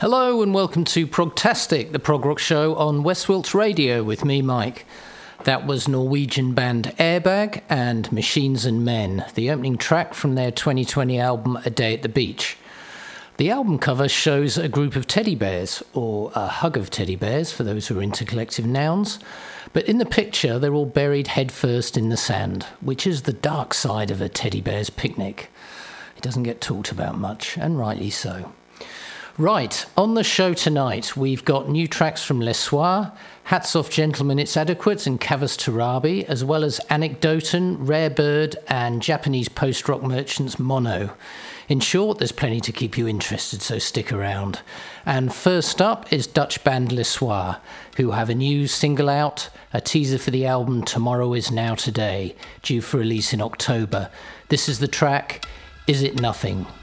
Hello and welcome to Progtastic, the prog rock show on Westwilts Radio with me, Mike. That was Norwegian band Airbag and Machines and Men, the opening track from their 2020 album A Day at the Beach. The album cover shows a group of teddy bears, or a hug of teddy bears for those who are into collective nouns, but in the picture they're all buried headfirst in the sand, which is the dark side of a teddy bear's picnic. It doesn't get talked about much, and rightly so. Right, on the show tonight, we've got new tracks from Les Soirs, Hats Off Gentlemen It's Adequate and Kavas Tarabi, as well as Anecdoton, Rare Bird and Japanese post-rock merchants Mono. In short, there's plenty to keep you interested, so stick around. And first up is Dutch band Les Soirs, who have a new single out, a teaser for the album Tomorrow Is Now Today, due for release in October. This is the track, Is It Nothing?